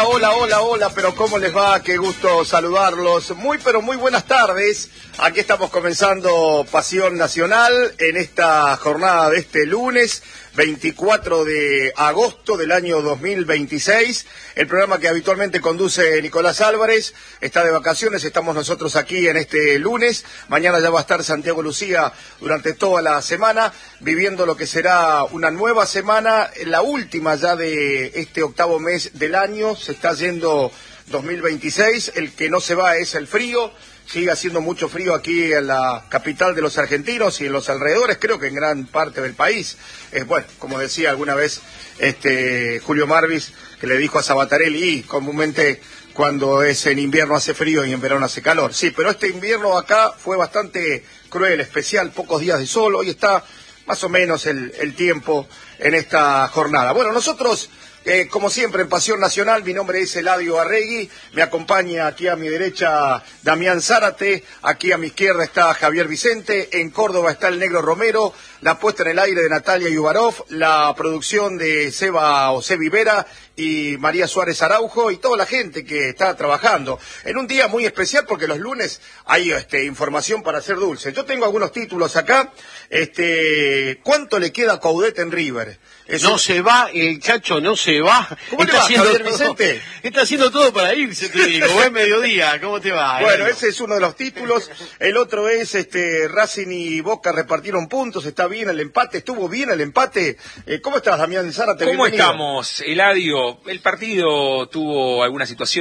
Hola, pero ¿cómo les va? Qué gusto saludarlos. Pero muy buenas tardes. Aquí estamos comenzando Pasión Nacional en esta jornada de este lunes, 24 de agosto del año 2026. El programa que habitualmente conduce Nicolás Álvarez está de vacaciones, estamos nosotros aquí en este lunes. Mañana ya va a estar Santiago Lucía durante toda la semana, viviendo lo que será una nueva semana, la última ya de este octavo mes del año. Se está yendo 2026, el que no se va es el frío. Sigue haciendo mucho frío aquí en la capital de los argentinos y en los alrededores, creo que en gran parte del país. Bueno, como decía alguna vez Julio Marvis, que le dijo a Sabatarelli, y comúnmente cuando es en invierno hace frío y en verano hace calor. Sí, pero este invierno acá fue bastante cruel, especial, pocos días de sol. Hoy está más o menos el tiempo en esta jornada. Bueno, nosotros... como siempre, en Pasión Nacional, mi nombre es Eladio Arregui, me acompaña aquí a mi derecha Damián Zárate, aquí a mi izquierda está Javier Vicente, en Córdoba está el Negro Romero, la puesta en el aire de Natalia Yubarov, la producción de Seba Osevi Vera y María Suárez Araujo y toda la gente que está trabajando en un día muy especial porque los lunes hay información para hacer dulce. Yo tengo algunos títulos acá. ¿Cuánto le queda a Coudet en River? No se va, el Chacho no se va. ¿Cómo le va, Javier Vicente? Está haciendo todo para irse, te digo. Buen mediodía, ¿cómo te va? Bueno, ese es uno de los títulos. El otro es Racing y Boca repartieron puntos. Está bien el empate, estuvo bien el empate. ¿Cómo estás, Damián Zárate? ¿Cómo estamos, Eladio? El partido tuvo alguna situación